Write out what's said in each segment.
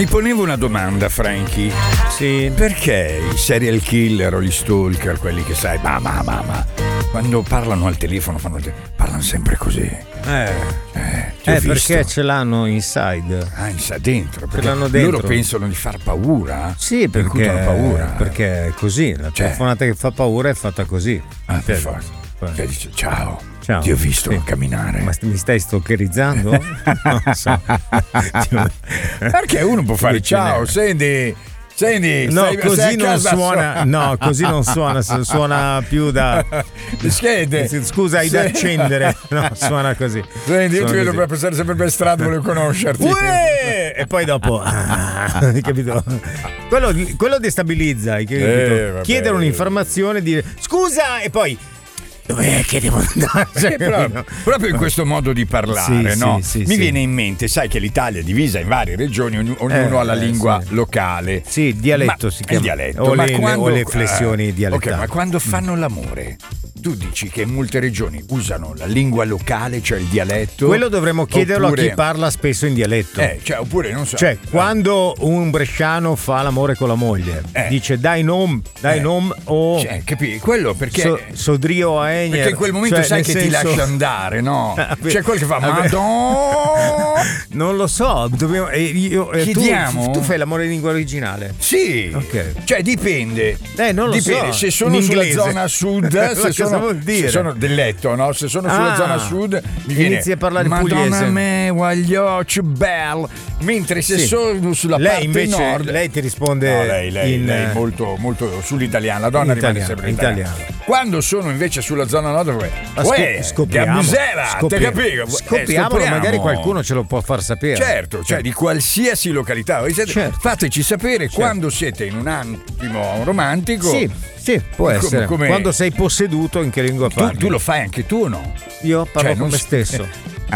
Mi ponevo una domanda, Frankie. Sì. Perché i serial killer o gli stalker, quelli che sai, ma quando parlano al telefono parlano sempre così? Perché ce l'hanno inside. Dentro. Ce l'hanno dentro. Loro pensano di far paura. Sì, perché paura. Perché è così. La telefonata che fa paura è fatta così. Per forza. Che dice ciao. Ti ho visto camminare. Ma mi stai stalkerizzando? Non so. Perché uno può fare ciao, senti, no, così non suona. No, così non suona. Suona più da. Scusa, hai da accendere. No, suona così. Senti, io ti vedo per passare sempre per strada, volevo conoscerti. E poi dopo, hai capito? Quello destabilizza. Hai capito? Chiedere un'informazione, dire scusa, e poi. Dov'è che devo andare? Proprio in questo modo di parlare, no? Mi viene in mente, sai che l'Italia è divisa in varie regioni, ognuno ha la lingua locale. Sì, il dialetto si chiama. Il dialetto. O le flessioni dialettali. Ok, ma quando fanno l'amore, tu dici che in molte regioni usano la lingua locale, cioè il dialetto. Quello dovremmo chiederlo a chi parla spesso in dialetto. Oppure non so. Cioè, quando un bresciano fa l'amore con la moglie, dice dai nom o. Capisci? Quello perché. Sodrio a perché in quel momento sai che ti lascia andare, no? C'è quello che fa Madonna. Non lo so, chiediamo. Tu fai l'amore in lingua originale? Sì. Ok. Cioè dipende. Non lo so. Se sono sulla zona sud, cosa vuol dire? Se sono del letto, no? Se sono sulla zona sud, mi viene inizi a parlare Madonna pugliese. Me, guaglioccio bel. Mentre se sono sulla parte invece, nord, lei ti risponde. No, lei molto, molto sull'italiano. La donna rimane sempre italiana. Quando sono invece sulla zona nord, scopriamo, magari qualcuno ce lo può far sapere. Certo, cioè di qualsiasi località. Fateci sapere quando siete in un attimo romantico. Sì, può essere. Quando sei posseduto, in che lingua parli? Tu lo fai anche tu, no? Io parlo con me stesso.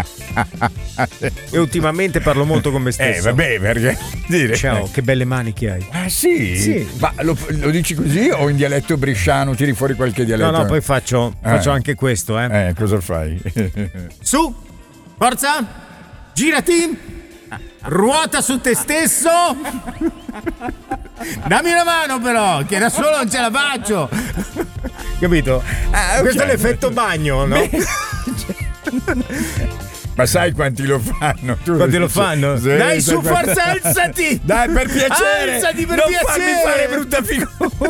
E ultimamente parlo molto con me stesso. Vabbè, perché dire. Ciao, che belle mani che hai. Sì? Ma lo dici così o in dialetto bresciano tiri fuori qualche dialetto? No, poi faccio anche questo, cosa fai? Su, forza, girati, ruota su te stesso. Dammi una mano però, che da solo non ce la faccio. Capito? Questo è l'effetto bagno, no? Ma sai quanti lo fanno? Quanti lo fanno? Dai, su, forza, alzati! Dai, per piacere! Alzati, per non piacere! Non farmi fare brutta figura!